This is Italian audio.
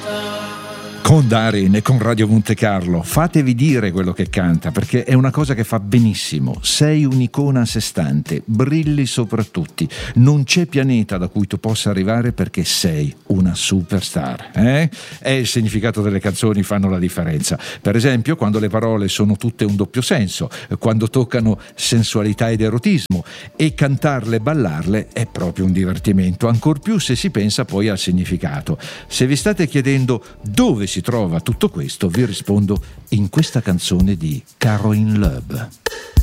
Con Darin e con Radio Monte Carlo, fatevi dire quello che canta, perché è una cosa che fa benissimo. Sei un'icona a sé stante, brilli sopra tutti, non c'è pianeta da cui tu possa arrivare perché sei una superstar. E il significato delle canzoni fanno la differenza. Per esempio, quando le parole sono tutte un doppio senso, quando toccano sensualità ed erotismo, e cantarle e ballarle è proprio un divertimento, ancor più se si pensa poi al significato. Se vi state chiedendo dove si trova tutto questo, vi rispondo in questa canzone di Caro in Love.